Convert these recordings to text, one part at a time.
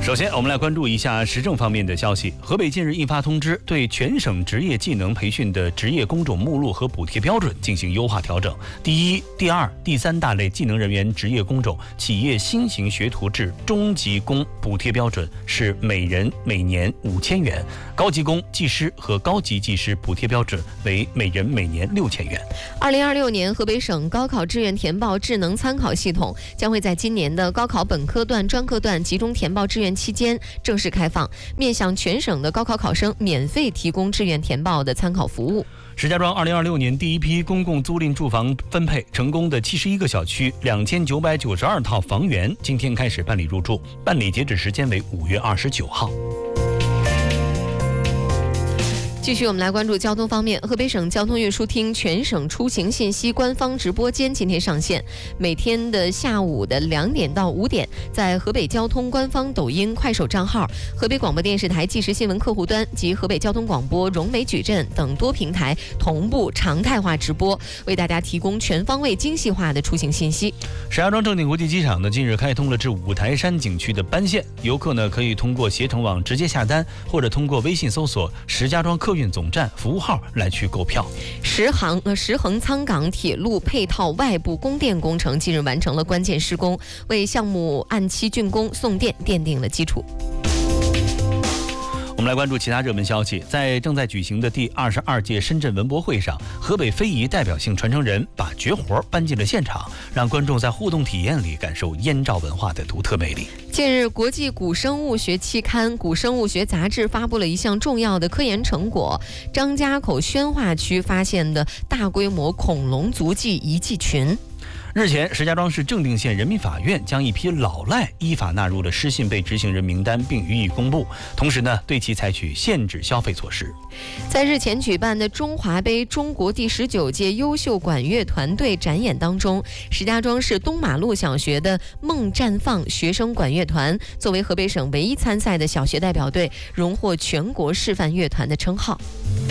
首先，我们来关注一下时政方面的消息。河北近日印发通知，对全省职业技能培训的职业工种目录和补贴标准进行优化调整。第一、第二、第三大类技能人员职业工种企业新型学徒制中级工补贴标准是每人每年5000元，高级工、技师和高级技师补贴标准为每人每年6000元。 2026年，河北省高考志愿填报智能参考系统将会在今年的高考本科段、专科段集中填报志愿期间正式开放，面向全省的高考考生免费提供志愿填报的参考服务。 石家庄2026年第一批公共租赁住房分配成功的71个小区2992套房源今天开始办理入住，办理截止时间为5月29号。 继续，我们来关注交通方面。河北省交通运输厅全省出行信息官方直播间今天上线，每天的下午的2点到5点，在河北交通官方抖音、快手账号、河北广播电视台即时新闻客户端及河北交通广播、融媒矩阵等多平台同步常态化直播，为大家提供全方位、精细化的出行信息。 石家庄正定国际机场呢，近日开通了至五台山景区的班线，游客呢可以通过携程网直接下单，或者通过微信搜索石家庄客运总站服务号来去购票。 石衡沧港铁路配套外部供电工程近日完成了关键施工，为项目按期竣工送电奠定了基础。 我们来关注其他热门消息。在正在举行的第22届深圳文博会上，河北非遗代表性传承人把绝活搬进了现场，让观众在互动体验里感受燕赵文化的独特魅力。 近日，国际古生物学期刊《古生物学杂志》发布了一项重要的科研成果：张家口宣化区发现的大规模恐龙足迹遗迹群。 日前，石家庄市正定县人民法院将一批老赖依法纳入了失信被执行人名单，并予以公布，同时呢，对其采取限制消费措施。 在日前举办的中华杯中国第19届优秀管乐团队展演当中，石家庄市东马路小学的梦绽放学生管乐团作为河北省唯一参赛的小学代表队，荣获全国示范乐团的称号。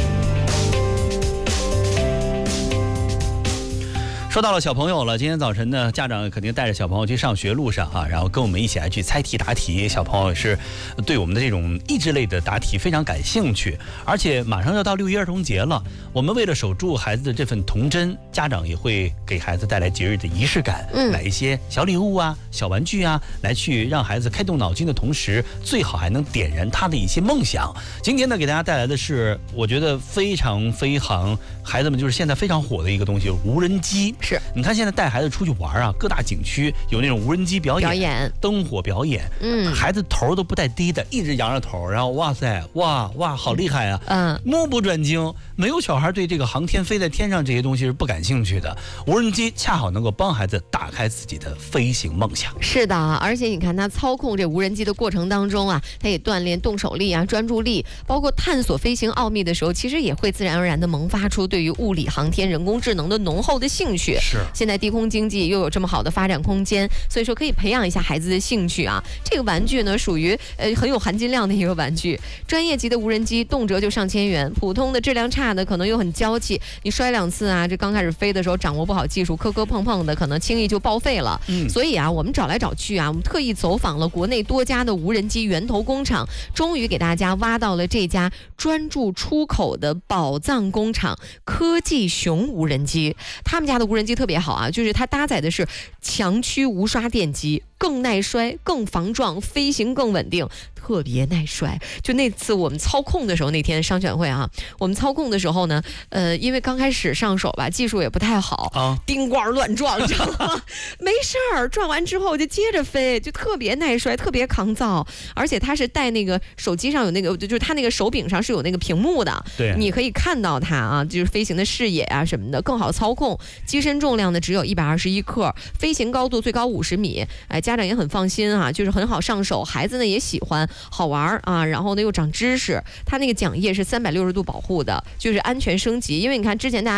说到了小朋友了，今天早晨呢，家长肯定带着小朋友去上学路上啊，然后跟我们一起来去猜题答题。小朋友是对我们的这种益智类的答题非常感兴趣，而且马上要到6一儿童节了，我们为了守住孩子的这份童真，家长也会给孩子带来节日的仪式感，买一些小礼物啊、小玩具啊，来去让孩子开动脑筋的同时，最好还能点燃他的一些梦想。今天呢，给大家带来的是我觉得非常孩子们就是现在非常火的一个东西——无人机。 是， 你看现在带孩子出去玩啊，各大景区有那种无人机表演、灯火表演，孩子头都不带低的，一直扬着头，然后哇塞，哇，好厉害啊，目不转睛。没有小孩对这个航天飞在天上这些东西是不感兴趣的，无人机恰好能够帮孩子打开自己的飞行梦想。 是的，而且你看他操控这无人机的过程当中啊，他也锻炼动手力啊、专注力，包括探索飞行奥秘的时候，其实也会自然而然地萌发出对于物理、航天、人工智能的浓厚的兴趣。 是， 现在低空经济又有这么好的发展空间，所以说可以培养一下孩子的兴趣啊。这个玩具呢，属于很有含金量的一个玩具。专业级的无人机动辄就上千元，普通的质量差的可能又很娇气，你摔2次啊，这刚开始飞的时候掌握不好技术，磕磕碰碰的，可能轻易就报废了。所以啊，我们找来找去啊，我们特意走访了国内多家的无人机源头工厂，终于给大家挖到了这家专注出口的宝藏工厂——科技熊无人机。他们家的无人机特别好啊，就是它搭载的是强驱无刷电机，更耐摔、更防撞，飞行更稳定，特别耐摔。就那次我们操控的时候，那天商选会啊，我们操控的时候呢，因为刚开始上手吧，技术也不太好啊，叮咣乱撞，知道吗？没事儿，撞完之后就接着飞，就特别耐摔，特别抗造。而且它是带那个手机上有那个，就是它那个手柄上是有那个屏幕的，对，你可以看到它啊，就是飞行的视野啊什么的，更好操控。机身重量呢只有121克，飞行高度最高50米。哎，家长也很放心啊，就是很好上手，孩子呢也喜欢，好玩啊，然后呢又长知识。它那个桨叶是360度保护的，就是安全升级。因为你看之前大家有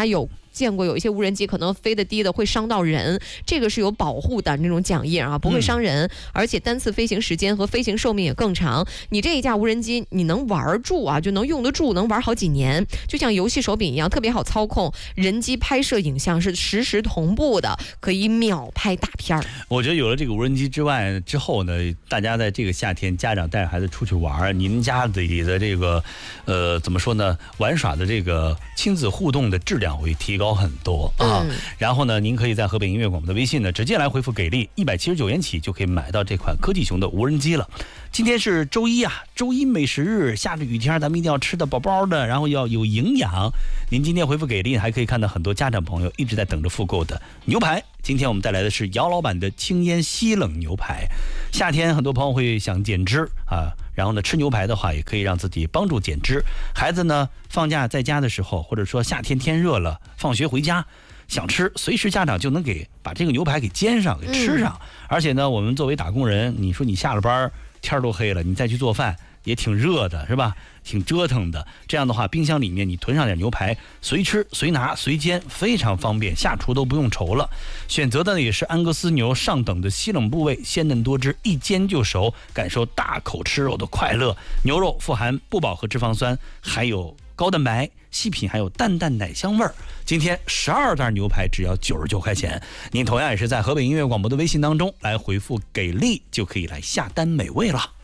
见过有一些无人机可能飞得低的会伤到人，这个是有保护的那种桨叶啊，不会伤人，而且单次飞行时间和飞行寿命也更长。你这一架无人机你能玩住啊，就能用得住，能玩好几年，就像游戏手柄一样，特别好操控。人机拍摄影像是实时同步的，可以秒拍大片儿。 我觉得有了这个无人机之后呢，大家在这个夏天，家长带着孩子出去玩，您家里的这个怎么说呢，玩耍的这个亲子互动的质量会提高很多啊。然后呢，您可以在河北音乐广播的微信呢直接来回复给力，179元起就可以买到这款科技熊的无人机了。今天是周一啊，周一美食日，下着雨天，咱们一定要吃的饱饱的，然后要有营养。您今天回复给力，还可以看到很多家长朋友一直在等着复购的牛排。今天我们带来的是姚老板的青烟西冷牛排。夏天很多朋友会想减脂啊，然后呢吃牛排的话也可以让自己帮助减脂。孩子呢放假在家的时候，或者说夏天天热了，放学回家想吃，随时家长就能把这个牛排给煎上，给吃上。而且呢，我们作为打工人，你说你下了班天都黑了，你再去做饭也挺热的，是吧？挺折腾的。这样的话，冰箱里面你囤上点牛排，随吃随拿随煎，非常方便，下厨都不用愁了。选择的也是安格斯牛上等的西冷部位，鲜嫩多汁，一煎就熟，感受大口吃肉的快乐。牛肉富含不饱和脂肪酸，还有高蛋白，细品还有淡淡奶香味儿。今天12袋牛排只要99块钱，您同样也是在河北音乐广播的微信当中来回复给力，就可以来下单美味了。